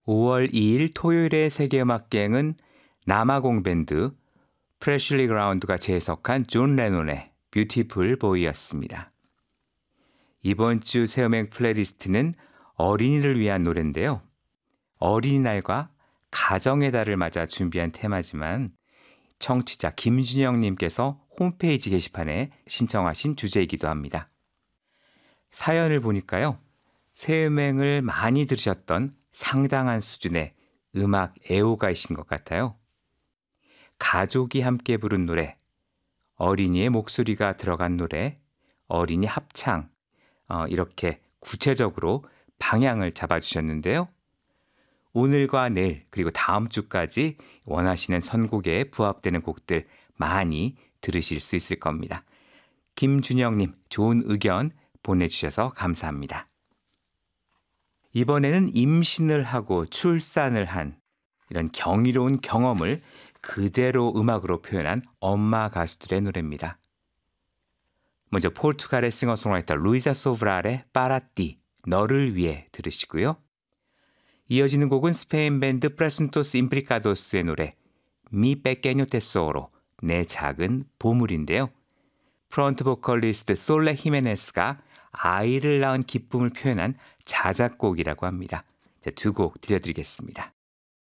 5월 2일 토요일의 세계음악여행은 남아공 밴드 프레슐리 그라운드가 재해석한 존 레논의 뷰티풀 보이였습니다. 이번 주 새음악 플레이리스트는 어린이를 위한 노래인데요. 어린이날과 가정의 달을 맞아 준비한 테마지만 청취자 김준영님께서 홈페이지 게시판에 신청하신 주제이기도 합니다. 사연을 보니까요. 새음악을 많이 들으셨던 상당한 수준의 음악 애호가이신 것 같아요. 가족이 함께 부른 노래, 어린이의 목소리가 들어간 노래, 어린이 합창, 이렇게 구체적으로 방향을 잡아주셨는데요. 오늘과 내일 그리고 다음 주까지 원하시는 선곡에 부합되는 곡들 많이 들으실 수 있을 겁니다. 김준영님 좋은 의견 보내주셔서 감사합니다. 이번에는 임신을 하고 출산을 한 이런 경이로운 경험을 그대로 음악으로 표현한 엄마 가수들의 노래입니다. 먼저 포르투갈의 싱어송라이터 루이자 소브랄의 빠라띠, 너를 위해 들으시고요. 이어지는 곡은 스페인 밴드 프레순토스 임프리카도스의 노래 미 빼케뇨 테소로, 내 작은 보물인데요. 프런트 보컬리스트 솔레 히메네스가 아이를 낳은 기쁨을 표현한 자작곡이라고 합니다. 두 곡 들려드리겠습니다.